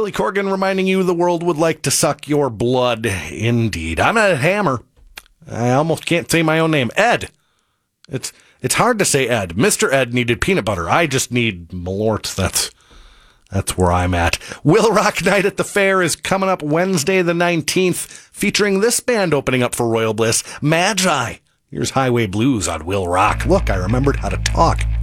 Billy Corgan reminding you the world would like to suck your blood. Indeed. I'm Ed Hammer. I almost can't say my own name. Ed. It's hard to say Ed. Mr. Ed needed peanut butter. I just need Malort. That's where I'm at. Will Rock Night at the Fair is coming up Wednesday the 19th, featuring this band opening up for Royal Bliss, Magi. Here's Highway Blues on Will Rock. Look, I remembered how to talk.